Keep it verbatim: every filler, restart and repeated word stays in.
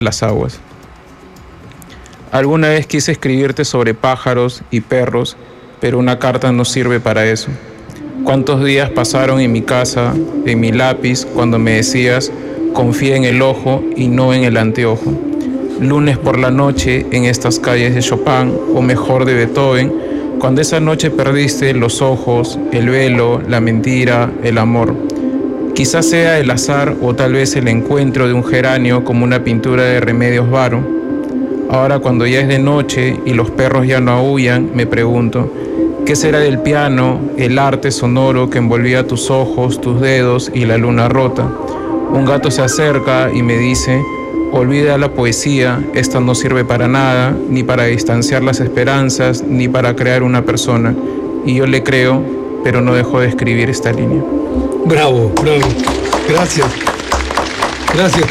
las aguas. Alguna vez quise escribirte sobre pájaros y perros, pero una carta no sirve para eso. ¿Cuántos días pasaron en mi casa, en mi lápiz, cuando me decías, confía en el ojo y no en el anteojo? Lunes por la noche en estas calles de Chopin, o mejor de Beethoven, cuando esa noche perdiste los ojos, el velo, la mentira, el amor. Quizás sea el azar o tal vez el encuentro de un geranio como una pintura de Remedios Varo. Ahora cuando ya es de noche y los perros ya no aúllan, me pregunto, ¿qué será del piano, el arte sonoro que envolvía tus ojos, tus dedos y la luna rota? Un gato se acerca y me dice, olvida la poesía, esta no sirve para nada, ni para distanciar las esperanzas, ni para crear una persona. Y yo le creo, pero no dejo de escribir esta línea. Bravo, bravo. Gracias. Gracias.